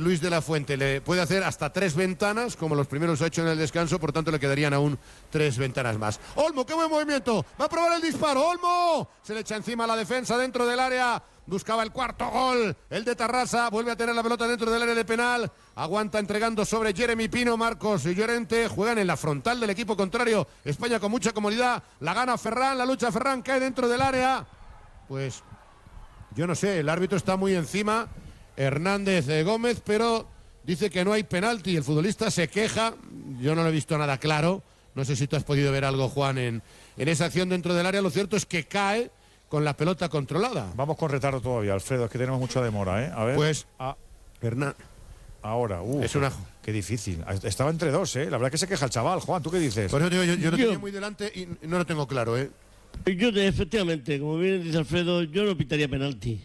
Luis de la Fuente le puede hacer hasta 3 ventanas, como los primeros ha hecho en el descanso, por tanto le quedarían aún 3 ventanas más. Olmo, qué buen movimiento, va a probar el disparo, Olmo, se le echa encima la defensa dentro del área, buscaba el cuarto gol, el de Tarrasa, vuelve a tener la pelota dentro del área de penal, aguanta entregando sobre Jeremy Pino, Marcos y Llorente, juegan en la frontal del equipo contrario, España con mucha comodidad, la gana Ferran, la lucha Ferran, cae dentro del área, pues yo no sé, el árbitro está muy encima, Hernández Gómez, pero dice que no hay penalti, el futbolista se queja, yo no lo he visto nada claro, no sé si tú has podido ver algo, Juan, en esa acción dentro del área, lo cierto es que cae con la pelota controlada. Vamos con retardo todavía, Alfredo, es que tenemos mucha demora, ¿eh? A ver. Pues, ahora, es una... Qué difícil, estaba entre dos, ¿eh? La verdad es que se queja el chaval, Juan, ¿tú qué dices? Por eso digo, yo lo tenía muy delante y no lo tengo claro, ¿eh? Yo, efectivamente, como bien dice Alfredo, yo no pitaría penalti.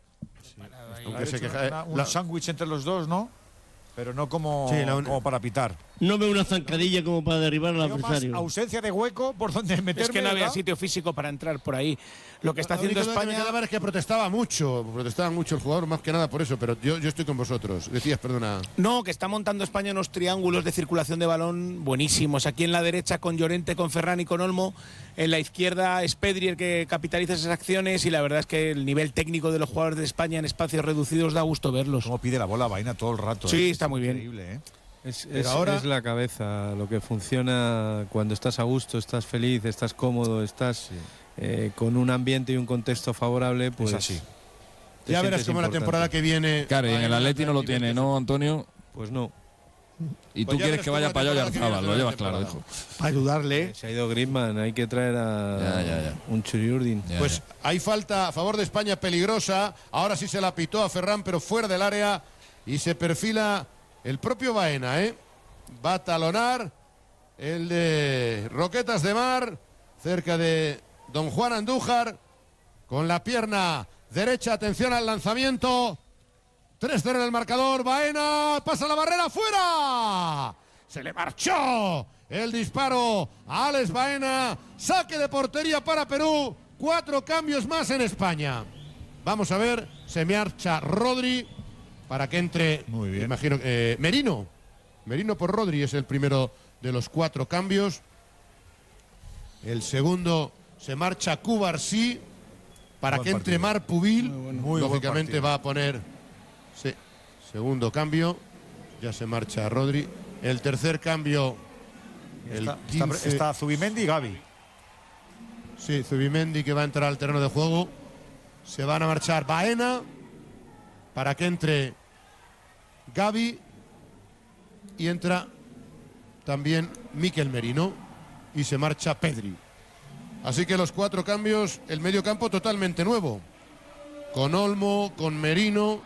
Un sándwich entre los dos, ¿no? Pero no como, como para pitar. No veo una zancadilla como para derribar al adversario. Ausencia de hueco por donde meterme. Es que no había sitio físico para entrar por ahí. Lo que está haciendo España... Lo que me es que protestaba mucho el jugador, más que nada por eso, pero yo estoy con vosotros. Decías, perdona. No, que está montando España unos triángulos de circulación de balón buenísimos. Aquí en la derecha con Llorente, con Ferran y con Olmo. En la izquierda es Pedri el que capitaliza esas acciones y la verdad es que el nivel técnico de los jugadores de España en espacios reducidos da gusto verlos. Cómo pide la bola Baena todo el rato. Sí, está muy bien. Increíble, ¿eh? Es la cabeza lo que funciona cuando estás a gusto, estás feliz, estás cómodo, estás con un ambiente y un contexto favorable, pues es así. Ya verás cómo la temporada que viene... Claro, y en el Atleti no lo tiene, ¿no, Antonio? Pues no. Y tú quieres que vaya para allá Oyarzabal, lo llevas claro, hijo. Para ayudarle. Se ha ido Griezmann, hay que traer a un Churiurdin. Pues hay falta a favor de España peligrosa, ahora sí se la pitó a Ferran, pero fuera del área, y se perfila el propio Baena, va a talonar el de Roquetas de Mar, cerca de Don Juan Andújar, con la pierna derecha, atención al lanzamiento, 3-0 en el marcador, Baena, pasa la barrera, ¡fuera! Se le marchó el disparo a Alex Baena, saque de portería para Perú, 4 cambios más en España. Vamos a ver, se marcha Rodri, para que entre, muy bien, imagino, Merino por Rodri es el primero de los 4 cambios. El segundo se marcha Cubarsí para que entre Marpubil. Lógicamente va a poner segundo cambio. Ya se marcha Rodri. El tercer cambio. Está Zubimendi y Gavi. Sí, Zubimendi que va a entrar al terreno de juego. Se van a marchar Baena para que entre Gavi y entra también Mikel Merino y se marcha Pedri. Así que los 4 cambios, el medio campo totalmente nuevo, con Olmo, con Merino,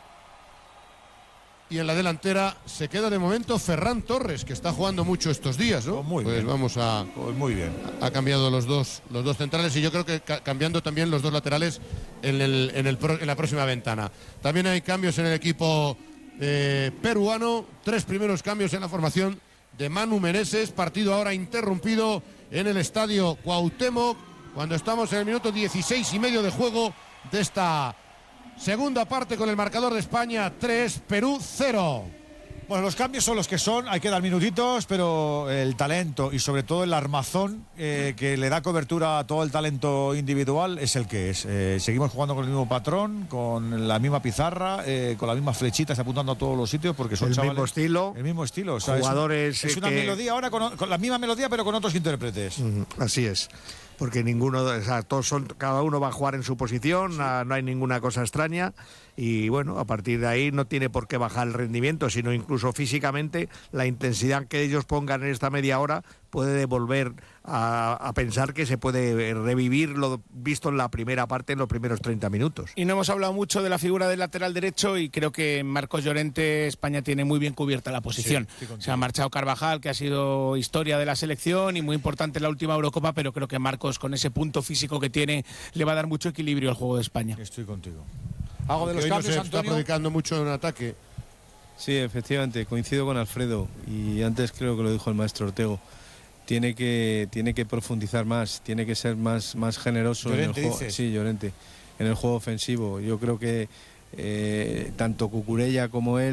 y en la delantera se queda de momento Ferran Torres, que está jugando mucho estos días, ¿no? Muy bien. Vamos a... muy bien. Ha cambiado los dos centrales y yo creo que cambiando también los 2 laterales en la próxima ventana. También hay cambios en el equipo peruano, 3 primeros cambios en la formación de Manu Meneses, partido ahora interrumpido en el estadio Cuauhtémoc, cuando estamos en el minuto 16,5 de juego de esta segunda parte, con el marcador de España 3, Perú 0. Bueno, los cambios son los que son, hay que dar minutitos, pero el talento y sobre todo el armazón que le da cobertura a todo el talento individual es el que es. Seguimos jugando con el mismo patrón, con la misma pizarra, con las mismas flechitas apuntando a todos los sitios, porque son chavales, el mismo estilo. O sea, jugadores es una melodía ahora con la misma melodía, pero con otros intérpretes. Así es. Porque cada uno va a jugar en su posición, no hay ninguna cosa extraña, y bueno, a partir de ahí no tiene por qué bajar el rendimiento, sino incluso físicamente la intensidad que ellos pongan en esta media hora puede devolver a pensar que se puede revivir lo visto en la primera parte, en los primeros 30 minutos. Y no hemos hablado mucho de la figura del lateral derecho, y creo que Marcos Llorente, España tiene muy bien cubierta la posición. Se ha marchado Carvajal, que ha sido historia de la selección y muy importante en la última Eurocopa, pero creo que Marcos, con ese punto físico que tiene, le va a dar mucho equilibrio al juego de España. Estoy contigo. Hago de los hoy cambios, no se está predicando mucho en ataque. Sí, efectivamente, coincido con Alfredo, y antes creo que lo dijo el maestro Ortego. Tiene que profundizar más, tiene que ser más generoso. Llorente, en el juego. Sí, Llorente, en el juego ofensivo. Yo creo que tanto Cucurella como él